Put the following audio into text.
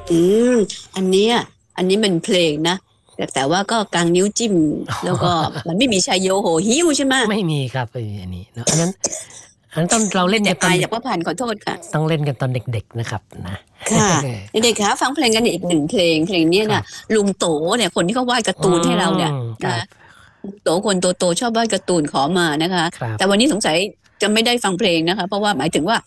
อืมอันเนี้ยอันนี้เป็นเพลงนะแต่ว่าก็กางนิ้วจิ้มแล้วก็มันไม่มีชายโยโหหิ้วใช่ไหมไม่มีครับไม่มีอันนี้เนาะอันนั้นต้องเราเล่นมีแต่กันตอนเด็กอายจากพ่อพันธุ์ขอโทษค่ะต้องเล่นกันตอนเด็กๆนะครับนะค่ะเด็กๆคะฟังเพลงกันอีกหนึ่งเพลงเนี้ยครัน่ะบลุงโตเนี่ยคนที่เขาวาดการ์อืตูนให้เรามเนี่ยครับนะลุงโตคนโตๆชอบวาดการ์ตูนขอมานะคะครับแต่วันนี้สงสัยจะไม่ได้ฟังเพลงนะคะเพราะว่าหมายถึงว่า